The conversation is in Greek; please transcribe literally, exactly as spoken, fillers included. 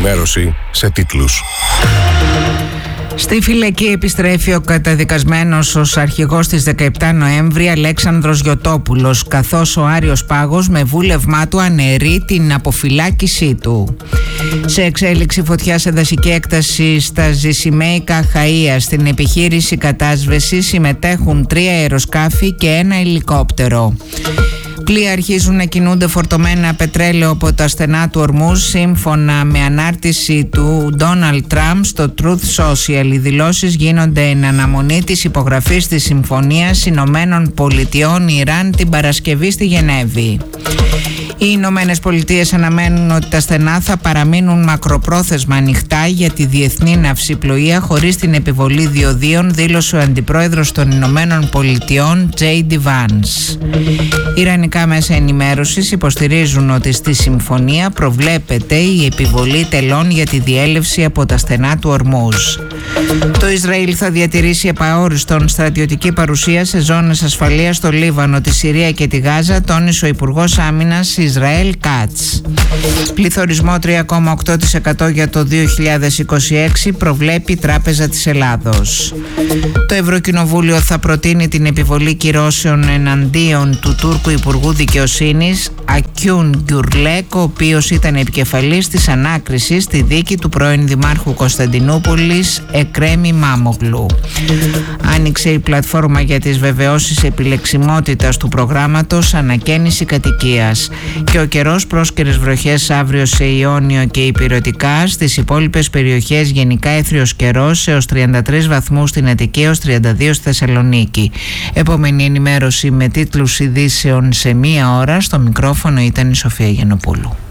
ενημέρωση σε τίτλους. Στη φυλακή επιστρέφει ο καταδικασμένος ως αρχηγός της δεκαεπτά Νοέμβρη Αλέξανδρος Γιωτόπουλος, καθώς ο Άριος Πάγος με βούλευμά του αναιρεί την αποφυλάκησή του. Σε εξέλιξη φωτιά σε δασική έκταση στα Ζησιμαίικα Χαΐα, στην επιχείρηση κατάσβεσης συμμετέχουν τρία αεροσκάφη και ένα ελικόπτερο. Πλοία αρχίζουν να κινούνται φορτωμένα πετρέλαιο από τα στενά του Ορμούζ, σύμφωνα με ανάρτηση του Ντόναλντ Τραμπ στο Truth Social. Οι δηλώσεις γίνονται εν αναμονή της υπογραφής της Συμφωνίας Ηνωμένων Πολιτειών Ιράν την Παρασκευή στη Γενέβη. Οι Ηνωμένες Πολιτείες αναμένουν ότι τα στενά θα παραμείνουν μακροπρόθεσμα ανοιχτά για τη διεθνή ναυσιπλοεία χωρίς την επιβολή διοδίων, δήλωσε ο Αντιπρόεδρος των Ηνωμένων Πολιτειών τζέι ντι Vance. Ιρανικά μέσα ενημέρωσης υποστηρίζουν ότι στη συμφωνία προβλέπεται η επιβολή τελών για τη διέλευση από τα στενά του Ορμούζ. Το Ισραήλ θα διατηρήσει επαόριστον στρατιωτική παρουσία σε ζώνες ασφαλείας στο Λίβανο, τη Συρία και τη Γάζα, τόνισε ο Υπουργός Άμυνας Ισραήλ Κάτς. Πληθωρισμό τρία κόμμα οκτώ τοις εκατό για το δύο χιλιάδες είκοσι έξι προβλέπει η Τράπεζα της Ελλάδος. Το Ευρωκοινοβούλιο θα προτείνει την επιβολή κυρώσεων εναντίον του Τούρκου Υπουργού Δικαιοσύνης Ακιούν Γκιουρλέκ, ο οποίος ήταν επικεφαλής της ανάκρισης στη δίκη του πρώην Δημάρχου Κωνσταντινούπολης Εκρέμ Ημάμογλου. Άνοιξε η πλατφόρμα για τις βεβαιώσεις επιλεξιμότητας του προγράμματος ανακαίνιση κατοικίας. Και ο καιρός, πρόσκαιρες βροχές αύριο σε Ιόνιο και Ηπειρωτικά, στις υπόλοιπες περιοχές γενικά έθριος καιρός έως τριάντα τρεις βαθμούς στην Αττική έως τριάντα δύο στη Θεσσαλονίκη. Επόμενη ενημέρωση με τίτλους ειδήσεων σε μία ώρα. Στο μικρόφωνο ήταν η Σοφία Γενοπούλου.